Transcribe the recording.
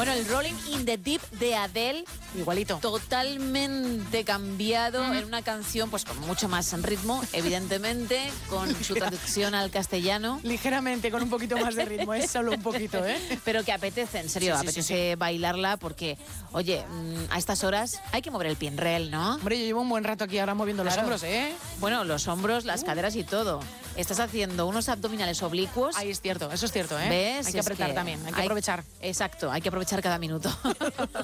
Bueno, el Rolling in the Deep de Adele. Igualito. Totalmente cambiado en una canción pues con mucho más ritmo, evidentemente, con su traducción al castellano. Ligeramente, con un poquito más de ritmo, es solo un poquito, ¿eh? Pero que apetece, en serio, Sí, apetece bailarla porque, oye, a estas horas hay que mover el pinrel, ¿no? Hombre, yo llevo un buen rato aquí ahora moviendo los hombros, ¿eh? Bueno, los hombros, las caderas y todo. Estás haciendo unos abdominales oblicuos. Ahí es cierto, eso es cierto, ¿eh? ¿Ves? Hay que apretar también, hay que aprovechar. Exacto, hay que aprovechar cada minuto.